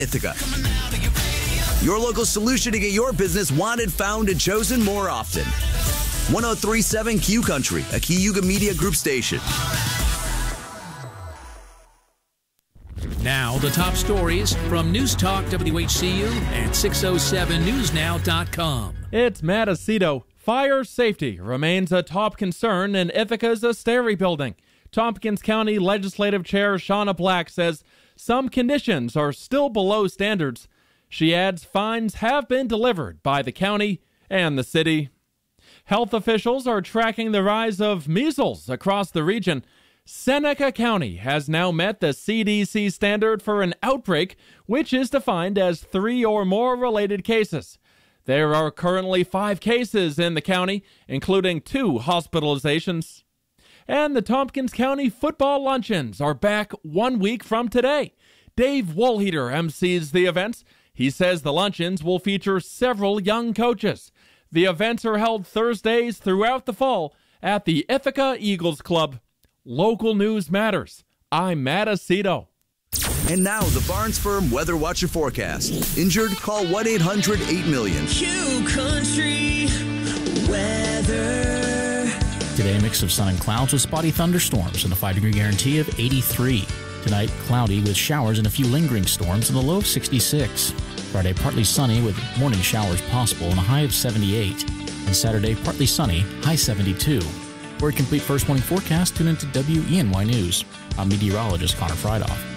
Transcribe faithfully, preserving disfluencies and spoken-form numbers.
Ithaca. Your local solution to get your business wanted, found, and chosen more often. one oh three point seven Q Country, a Cayuga Media Group station. Now, the top stories from News Talk W H C U and six oh seven news now dot com. It's Matt Aceto. Fire safety remains a top concern in Ithaca's Asteri building. Tompkins County Legislative Chair Shauna Black says some conditions are still below standards. She adds fines have been delivered by the county and the city. Health officials are tracking the rise of measles across the region. Seneca County has now met the C D C standard for an outbreak, which is defined as three or more related cases. There are currently five cases in the county, including two hospitalizations. And the Tompkins County football luncheons are back one week from today. Dave Woolheater emcees the events. He says the luncheons will feature several young coaches. The events are held Thursdays throughout the fall at the Ithaca Eagles Club. Local news matters. I'm Matt Aceto. And now the Barnes Firm Weather Watcher forecast. Injured? Call one eight hundred eight million. Q Country weather. Today, a mix of sun and clouds with spotty thunderstorms and a five degree guarantee of eighty-three. Tonight, cloudy with showers and a few lingering storms and a low of sixty-six. Friday, partly sunny with morning showers possible and a high of seventy-eight. And Saturday, partly sunny, high seventy-two. For a complete first morning forecast, tune into W E N Y News. I'm meteorologist Connor Friedhoff.